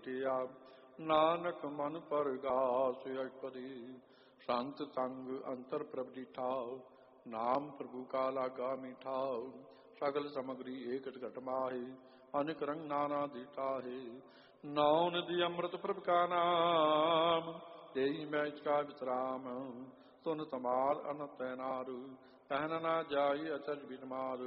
ਕੀਆ। ਨਾਨਕ ਮਨ ਪਰਗਾਸ ਅਕਰੀ, ਸੰਤ ਸੰਗ ਅੰਤਰ ਪ੍ਰਭ ਡੀਠਾ। ਨਾਮ ਪ੍ਰਭੂ ਕਾ ਲਾਗਾ ਮੀਠਾ, ਸਗਲ ਸਮਗਰੀ ਏਕਟ ਘਟ ਮਾਹੀ। ਅਨੇਕ ਰੰਗ ਨਾਨਾ ਦੀਠਾਹੇ, ਨੌ ਨਿਧि ਅੰਮ੍ਰਿਤ ਪ੍ਰਭ ਕਾ ਨਾਮ। तेई मैं इसका विश्राम, सुन समार अनत नारु। कहन ना जाई अचल बिन मारु।